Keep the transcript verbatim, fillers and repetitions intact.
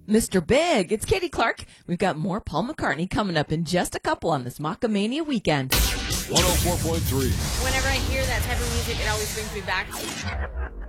Mister Big. It's Katie Clark. We've got more Paul McCartney coming up in just a couple on this Macamania weekend. one oh four point three. Whenever I hear that type of music, it always brings me back